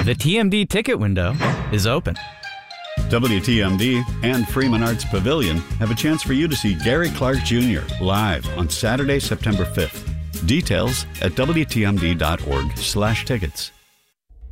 The TMD ticket window is open. WTMD and Freeman Arts Pavilion have a chance for you to see Gary Clark Jr. live on Saturday, September 5th. Details at WTMD.org/tickets.